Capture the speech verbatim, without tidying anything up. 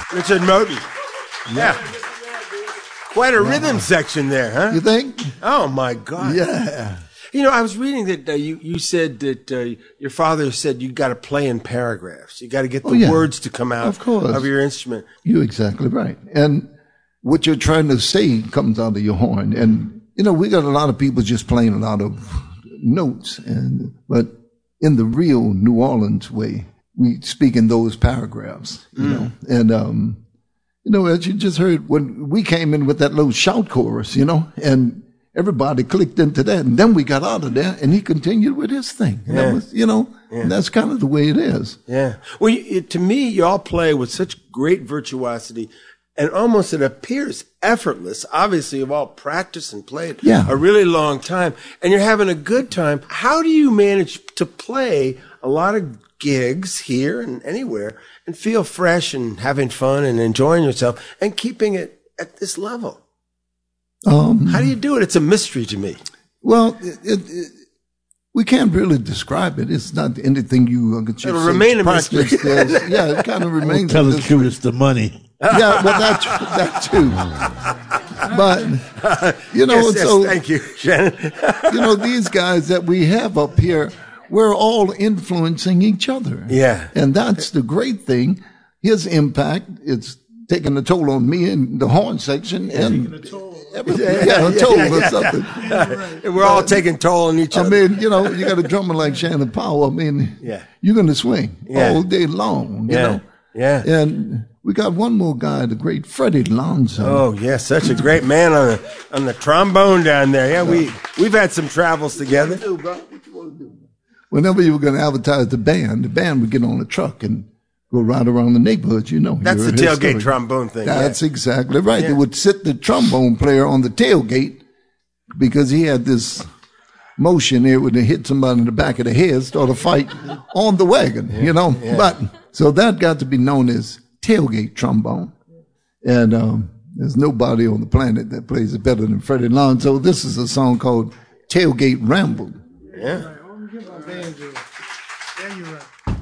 Richard Moten. Yeah. Quite a rhythm section there, huh? You think? Oh, my God. Yeah. You know, I was reading that uh, you, you said that uh, your father said you got to play in paragraphs. You got to get the Oh, yeah. words to come out Of course. of your instrument. You're exactly right. And what you're trying to say comes out of your horn. And, you know, we got a lot of people just playing a lot of notes. And but in the real New Orleans way, we speak in those paragraphs, you mm. know. And, um, you know, as you just heard, when we came in with that little shout chorus, you know, and everybody clicked into that, and then we got out of there, and he continued with his thing. And yeah. that was, you know, yeah. and that's kind of the way it is. Yeah. Well, you, to me, you all play with such great virtuosity, and almost it appears effortless. Obviously, you've all practiced and played yeah. a really long time, and you're having a good time. How do you manage to play a lot of gigs here and anywhere and feel fresh and having fun and enjoying yourself and keeping it at this level? Um, How do you do it? It's a mystery to me. Well, it, it, it, we can't really describe it. It's not anything you uh, can It'll remain a mystery. Yeah, it kind of remains. Tell the truth, it's the money. Yeah, well, that that too. But you know, yes, yes, so thank you, Shannon. You know, these guys that we have up here, we're all influencing each other. Yeah, and that's the great thing. His impact, it's taking a toll on me in the horn section, and a toll. Yeah, yeah, a toll or something. Yeah, we're all taking toll on each I other. I mean, you know, you got a drummer like Shannon Powell. I mean, yeah. you're going to swing yeah. all day long, you yeah. know. Yeah. And we got one more guy, the great Freddie Lonzo. Oh, yes, yeah, such a great man on the, on the trombone down there. Yeah, we, we've had some travels together. What you do, bro? What you want to do? Whenever you were going to advertise the band, the band would get on a truck and go right around the neighborhood, you know. That's the tailgate story. Trombone thing. That's yeah. exactly right. Yeah. They would sit the trombone player on the tailgate because he had this motion there when they hit somebody in the back of the head, start a fight on the wagon, yeah. you know. Yeah. But so that got to be known as tailgate trombone. And um, there's nobody on the planet that plays it better than Freddie Lonzo. This is a song called Tailgate Ramble. Yeah. All right, I'm gonna give my banjo. There you right.